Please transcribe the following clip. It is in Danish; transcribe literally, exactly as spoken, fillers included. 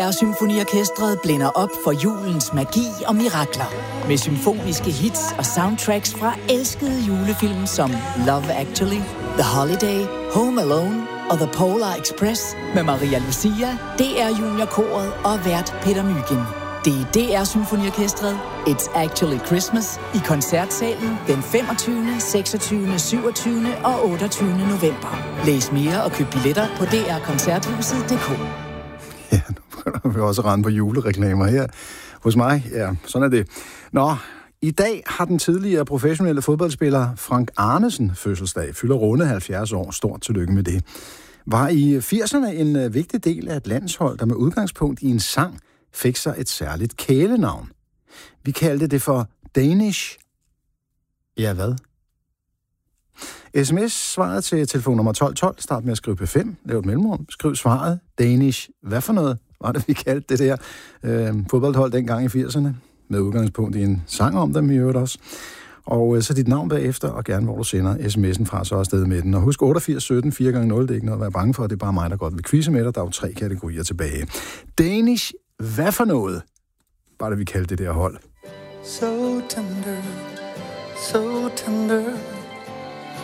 R Symfoniorkestret blænder op for julens magi og mirakler. Med symfoniske hits og soundtracks fra elskede julefilm som Love Actually, The Holiday, Home Alone og The Polar Express med Maria Lucia, D R Juniorkoret og vært Peter Mygind. Det er D R Symfoniorkestret It's Actually Christmas i Koncertsalen den femogtyvende, seksogtyvende, syvogtyvende og otteogtyvende november. Læs mere og køb billetter på d r koncerthuset punktum d k. Ja, nu begynder vi også at rende på julereklamer her hos mig. Ja, sådan er det. Nå, i dag har den tidligere professionelle fodboldspiller Frank Arnesen fødselsdag, fylder runde halvfjerds år. Stort tillykke med det. Var i firserne en vigtig del af et landshold, der med udgangspunkt i en sang fik sig et særligt kælenavn. Vi kaldte det for Danish. Ja, hvad? sms-svaret til telefonnummer tolv tolv. Start med at skrive P fem. Lav et mellemrum. Skriv svaret. Danish. Hvad for noget var det, vi kaldte det der øh, fodboldhold dengang i firserne? Med udgangspunkt i en sang om dem i øvrigt også. Og øh, så dit navn bagefter, og gerne hvor du sender sms'en fra, så afsted med den. Og husk otteogfirs sytten fire gange nul. Det er ikke noget at være bange for. Det er bare mig, der godt vil quizze med dig. Der er jo tre kategorier tilbage. Danish. Hvad for noget? Bare det, vi kaldte det der hold. So tender, so tender.